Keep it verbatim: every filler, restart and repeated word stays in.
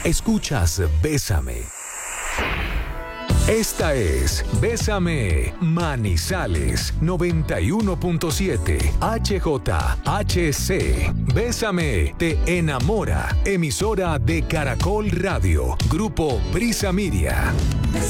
Escuchas Bésame. Esta es Bésame Manizales noventa y uno punto siete H J H C. Bésame te enamora. Emisora de Caracol Radio. Grupo Prisa Media.